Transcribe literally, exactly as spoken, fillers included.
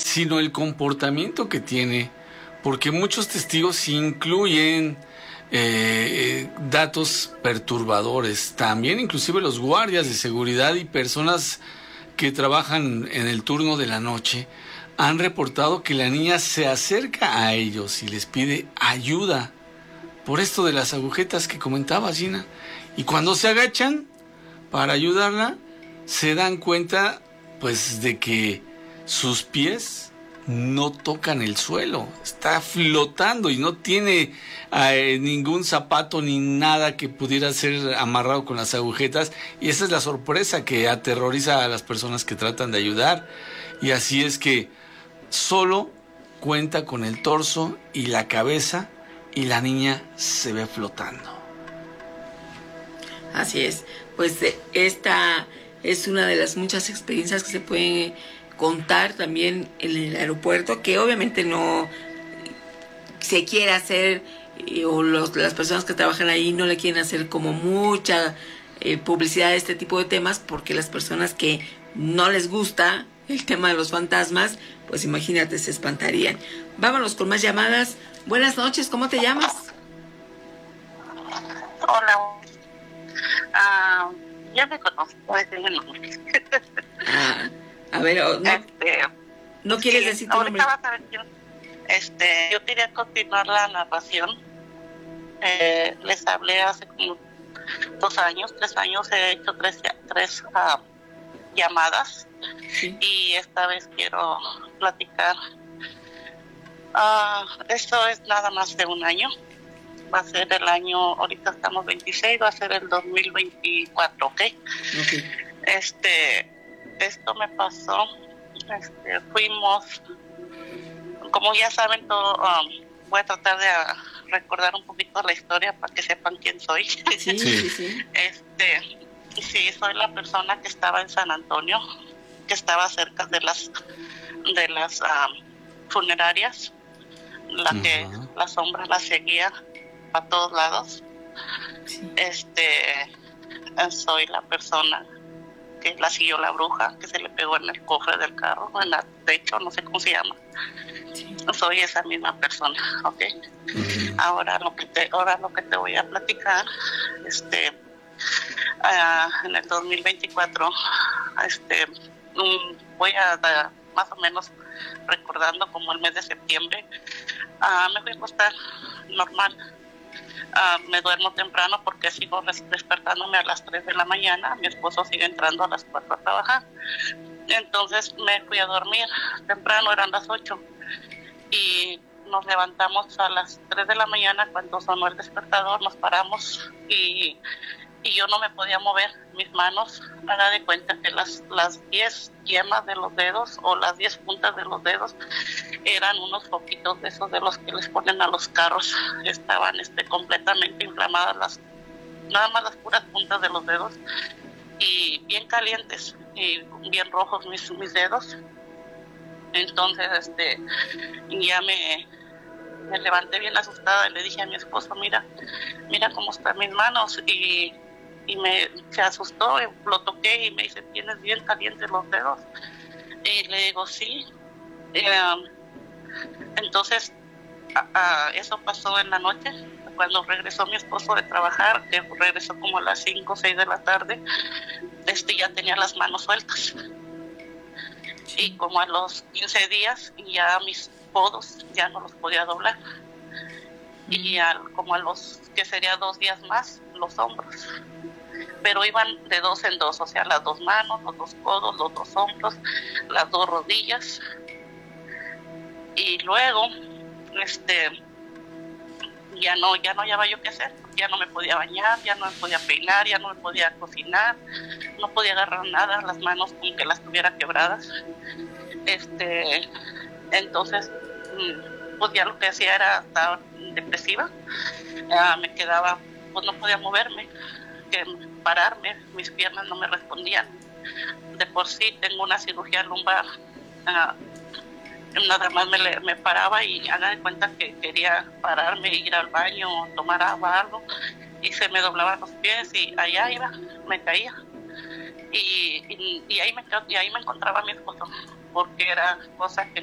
sino el comportamiento que tiene, porque muchos testigos incluyen eh, datos perturbadores, también inclusive los guardias de seguridad y personas que trabajan en el turno de la noche han reportado que la niña se acerca a ellos y les pide ayuda por esto de las agujetas que comentaba Gina, y cuando se agachan para ayudarla se dan cuenta pues de que sus pies no tocan el suelo, está flotando y no tiene eh, ningún zapato ni nada que pudiera ser amarrado con las agujetas, y esa es la sorpresa que aterroriza a las personas que tratan de ayudar. Y así es que solo cuenta con el torso y la cabeza y la niña se ve flotando. Así es, pues esta es una de las muchas experiencias que se pueden contar también en el aeropuerto, que obviamente no se quiere hacer, eh, o los, las personas que trabajan ahí no le quieren hacer como mucha eh, publicidad de este tipo de temas, porque las personas que no les gusta el tema de los fantasmas, pues imagínate, se espantarían. Vámonos con más llamadas. Buenas noches, ¿cómo te llamas? Hola. Uh, ya me conozco, tengo el nombre. Ah, a ver, no, este, ¿no quieres sí, decir tu nombre? Vas a ver quién. Este, yo quería continuar la narración. Eh, les hablé hace como dos años, tres años, he hecho tres, tres uh, llamadas, sí. Y esta vez quiero platicar. Uh, esto es nada más de un año. Va a ser el año, ahorita estamos veintiséis, va a ser el dos mil veinticuatro, ¿ok? Okay. Este, esto me pasó, este, fuimos, como ya saben, todo, um, voy a tratar de uh, recordar un poquito la historia para que sepan quién soy. Sí, sí, sí. Este, sí, soy la persona que estaba en San Antonio, que estaba cerca de las, de las um, funerarias, la uh-huh. que la sombra la seguía a todos lados. Sí. Este, soy la persona que la siguió la bruja, que se le pegó en el cofre del carro, en el techo, no sé cómo se llama. Sí. Soy esa misma persona, ¿ok? Uh-huh. Ahora lo que te, ahora lo que te voy a platicar, este, uh, en el dos mil veinticuatro, este, um, voy a dar más o menos recordando como el mes de septiembre, uh, me voy a acostar normal. Uh, me duermo temprano porque sigo despertándome a las tres de la mañana. Mi esposo sigue entrando a las cuatro a trabajar. Entonces me fui a dormir temprano, eran las ocho. Y nos levantamos a las tres de la mañana cuando sonó el despertador, nos paramos y, y yo no me podía mover mis manos. Haga de cuenta que las las diez yemas de los dedos o las diez puntas de los dedos eran unos foquitos de esos de los que les ponen a los carros. Estaban este completamente inflamadas, las nada más las puras puntas de los dedos, y bien calientes y bien rojos mis, mis dedos. Entonces este ya me, me levanté bien asustada y le dije a mi esposo, mira, mira cómo están mis manos, y y me se asustó, y lo toqué y me dice, ¿tienes bien calientes los dedos? Y le digo, sí. Eh, entonces a, a, eso pasó en la noche. Cuando regresó mi esposo de trabajar, que regresó como a las cinco o seis de la tarde, este ya tenía las manos sueltas. Y como a los quince días ya mis codos ya no los podía doblar. Y al, como a los, que sería dos días más, los hombros. Pero iban de dos en dos, o sea, las dos manos, los dos codos, los dos hombros, las dos rodillas. Y luego, este, ya no, ya no hallaba yo qué hacer, ya no me podía bañar, ya no me podía peinar, ya no me podía cocinar, no podía agarrar nada, las manos como que las tuviera quebradas. Este, entonces, pues ya lo que hacía era estar depresiva, uh, me quedaba, pues no podía moverme, que pararme, mis piernas no me respondían. De por sí tengo una cirugía lumbar, uh, nada más me, me paraba y haga de cuenta que quería pararme, ir al baño, tomar agua, algo, y se me doblaban los pies y allá iba, me caía. Y, y, y, ahí, me, y ahí me encontraba mi esposo, porque era cosa que